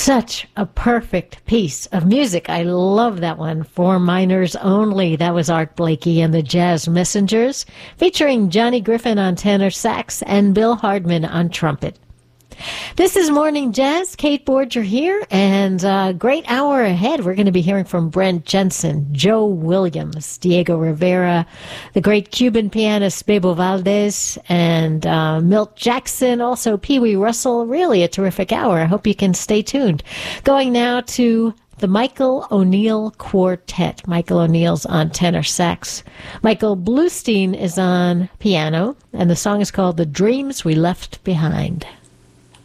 Such a perfect piece of music. I love that one. For Minors Only. That was Art Blakey and the Jazz Messengers, featuring Johnny Griffin on tenor sax and Bill Hardman on trumpet. This is Morning Jazz. Kate Borger here, and a great hour ahead. We're going to be hearing from Brent Jensen, Joe Williams, Diego Rivera, the great Cuban pianist Bebo Valdez, and Milt Jackson, also Pee Wee Russell. Really a terrific hour. I hope you can stay tuned. Going now to the Michael O'Neill Quartet. Michael O'Neill's on tenor sax. Michael Bluestein is on piano, and the song is called The Dreams We Left Behind.